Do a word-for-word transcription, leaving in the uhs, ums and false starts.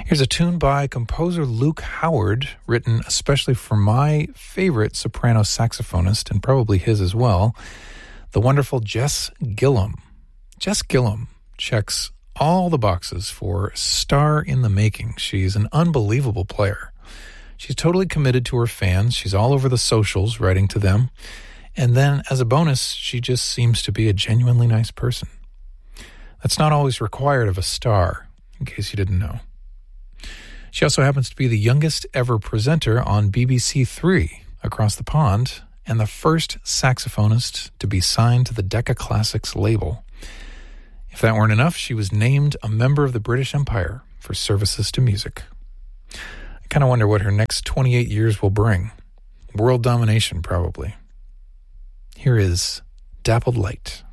Here's a tune by composer Luke Howard, written especially for my favorite soprano saxophonist, and probably his as well, the wonderful Jess Gillum. Jess Gillum checks all the boxes for star in the making. She's an unbelievable player. She's totally committed to her fans. She's all over the socials writing to them. And then, as a bonus, she just seems to be a genuinely nice person. That's not always required of a star, in case you didn't know. She also happens to be the youngest ever presenter on B B C Three across the pond, and the first saxophonist to be signed to the Decca Classics label. If that weren't enough, she was named a member of the British Empire for services to music. I kind of wonder what her next twenty-eight years will bring. World domination, probably. Here is Dappled Light.